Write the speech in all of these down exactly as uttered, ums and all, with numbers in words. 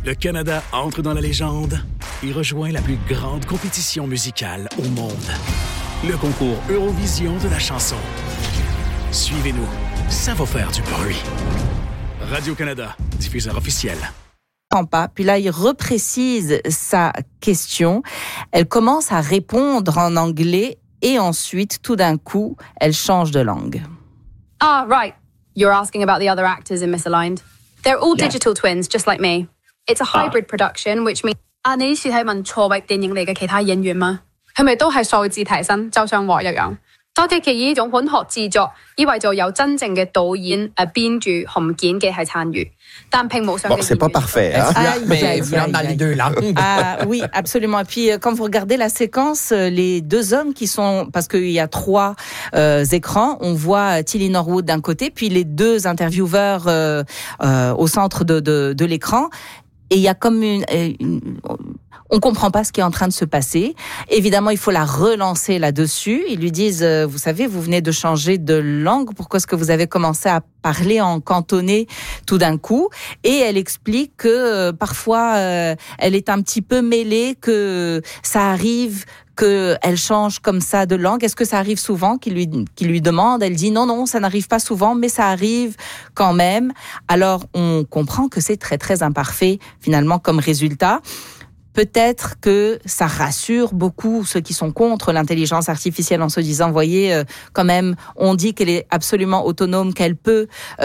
Le Canada entre dans la légende et rejoint la plus grande compétition musicale au monde. Le concours Eurovision de la chanson. Suivez-nous, ça va faire du bruit. Radio-Canada, diffuseur officiel. Pas. Puis là, il reprécise sa question. Elle commence à répondre en anglais et ensuite, tout d'un coup, elle change de langue. Ah, right. You're asking about the other actors in Misaligned. They're all Yeah. digital twins, just like me. It's a hybrid production, which means... 啊，你呢次係問錯域電影嚟嘅其他演員嗎？係咪都係數字提升，就像我一樣？多啲嘅呢種本學製作，意味著有真正嘅導演、誒編劇同剪嘅係參與，但屏幕上嘅 Bon, c'est pas parfait, hein? Aïe, Mais aïe, influent aïe, dans les aïe. deux langues. Ah oui, absolument. Et puis, euh, quand vous regardez la séquence, euh, les deux hommes qui sont... Parce qu'il y a trois euh, écrans, on voit Tilly Norwood d'un côté, puis les deux intervieweurs euh, euh, au centre de, de, de l'écran. Et il y a comme une... une on comprend pas ce qui est en train de se passer. Évidemment, il faut la relancer là-dessus. Ils lui disent, euh, vous savez, vous venez de changer de langue. Pourquoi est-ce que vous avez commencé à parler en cantonais tout d'un coup? Et elle explique que euh, parfois, euh, elle est un petit peu mêlée, que ça arrive qu'elle change comme ça de langue. Est-ce que ça arrive souvent qu'il lui, qu'il lui demande? Elle dit non, non, ça n'arrive pas souvent, mais ça arrive quand même. Alors, on comprend que c'est très, très imparfait, finalement, comme résultat. Peut-être que ça rassure beaucoup ceux qui sont contre l'intelligence artificielle en se disant, voyez, euh, quand même, on dit qu'elle est absolument autonome, qu'elle peut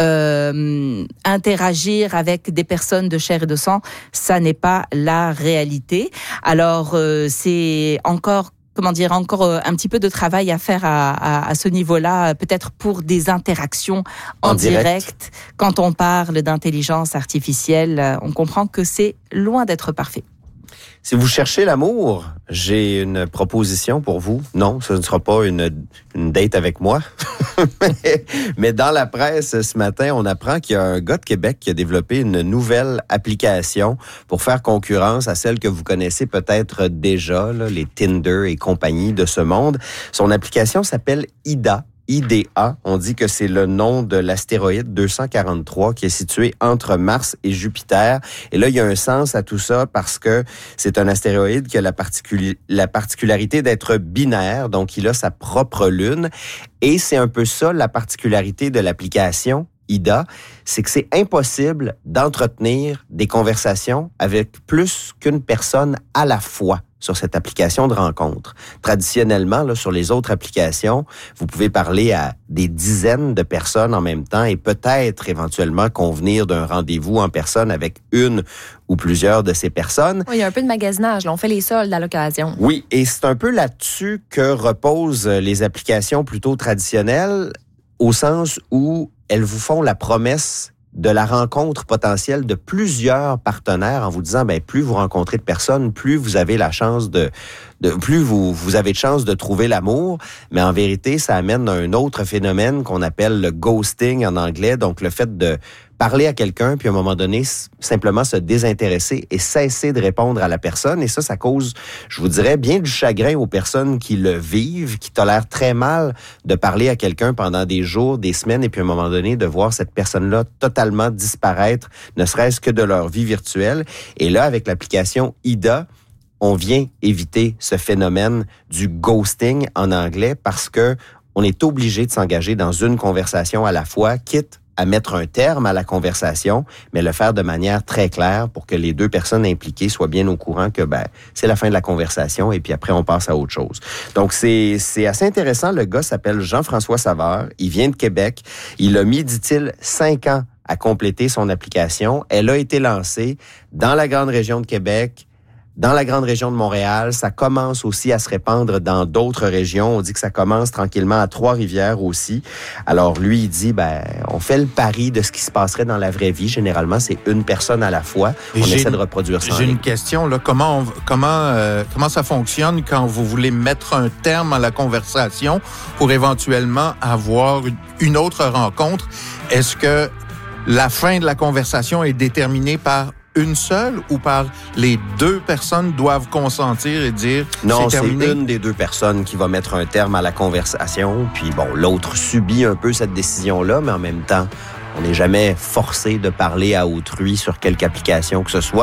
euh, interagir avec des personnes de chair et de sang. Ça n'est pas la réalité. Alors, euh, c'est encore comment dire, encore un petit peu de travail à faire à, à, à ce niveau-là, peut-être pour des interactions en, en direct. direct. Quand on parle d'intelligence artificielle, on comprend que c'est loin d'être parfait. Si vous cherchez l'amour, j'ai une proposition pour vous. Non, ce ne sera pas une, une date avec moi. mais, mais dans la presse, ce matin, on apprend qu'il y a un gars de Québec qui a développé une nouvelle application pour faire concurrence à celle que vous connaissez peut-être déjà, là, les Tinder et compagnie de ce monde. Son application s'appelle Ida. I D A, on dit que c'est le nom de l'astéroïde deux cent quarante-trois qui est situé entre Mars et Jupiter. Et là, il y a un sens à tout ça parce que c'est un astéroïde qui a la, particuli- la particularité d'être binaire, donc il a sa propre lune. Et c'est un peu ça la particularité de l'application Ida, c'est que c'est impossible d'entretenir des conversations avec plus qu'une personne à la fois sur cette application de rencontre. Traditionnellement, là, sur les autres applications, vous pouvez parler à des dizaines de personnes en même temps et peut-être éventuellement convenir d'un rendez-vous en personne avec une ou plusieurs de ces personnes. Oui, il y a un peu de magasinage. Là. On fait les soldes à l'occasion. Oui, et c'est un peu là-dessus que reposent les applications plutôt traditionnelles, au sens où elles vous font la promesse de la rencontre potentielle de plusieurs partenaires en vous disant, ben plus vous rencontrez de personnes, plus vous avez la chance de, de plus vous, vous avez de chance de trouver l'amour. Mais en vérité, ça amène à un autre phénomène qu'on appelle le ghosting en anglais. Donc, le fait de parler à quelqu'un, puis à un moment donné, simplement se désintéresser et cesser de répondre à la personne. Et ça, ça cause, je vous dirais, bien du chagrin aux personnes qui le vivent, qui tolèrent très mal de parler à quelqu'un pendant des jours, des semaines, et puis à un moment donné, de voir cette personne-là totalement disparaître, ne serait-ce que de leur vie virtuelle. Et là, avec l'application Ida, on vient éviter ce phénomène du ghosting en anglais parce que on est obligé de s'engager dans une conversation à la fois, quitte à mettre un terme à la conversation, mais le faire de manière très claire pour que les deux personnes impliquées soient bien au courant que ben c'est la fin de la conversation et puis après on passe à autre chose. Donc c'est c'est assez intéressant. Le gars s'appelle Jean-François Saveur. Il vient de Québec. Il a mis, dit-il, cinq ans à compléter son application. Elle a été lancée dans la grande région de Québec, dans la grande région de Montréal. Ça commence aussi à se répandre dans d'autres régions. On dit que ça commence tranquillement à Trois-Rivières aussi. Alors lui, il dit, ben, on fait le pari de ce qui se passerait dans la vraie vie. Généralement, c'est une personne à la fois. Et on j'ai essaie une, de reproduire ça. J'ai une question, là. Comment, on, comment, euh, comment ça fonctionne quand vous voulez mettre un terme à la conversation pour éventuellement avoir une autre rencontre? Est-ce que la fin de la conversation est déterminée par une seule ou par les deux personnes doivent consentir et dire non, c'est terminé? C'est une des deux personnes qui va mettre un terme à la conversation. Puis bon, l'autre subit un peu cette décision-là, mais en même temps, on n'est jamais forcé de parler à autrui sur quelque application que ce soit.